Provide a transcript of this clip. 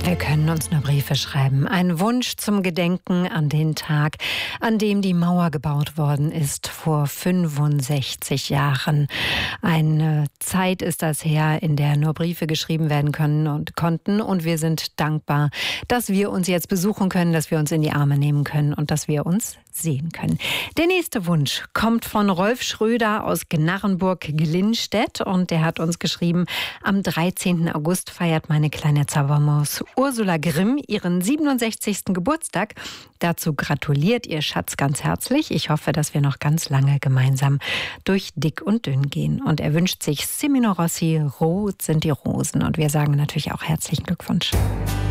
Wir können uns nur Briefe schreiben. Ein Wunsch zum Gedenken an den Tag, an dem die Mauer gebaut worden ist, vor 65 Jahren. Eine Zeit ist das her, in der nur Briefe geschrieben werden können und konnten. Und wir sind dankbar, dass wir uns jetzt besuchen können, dass wir uns in die Arme nehmen können und dass wir uns sehen können. Der nächste Wunsch kommt von Rolf Schröder aus Gnarrenburg-Glinstedt und der hat uns geschrieben, am 13. August feiert meine kleine Zaubermaus Ursula Grimm ihren 67. Geburtstag. Dazu gratuliert ihr Schatz ganz herzlich. Ich hoffe, dass wir noch ganz lange gemeinsam durch dick und dünn gehen. Und er wünscht sich Semino Rossi, Rot sind die Rosen. Und wir sagen natürlich auch herzlichen Glückwunsch.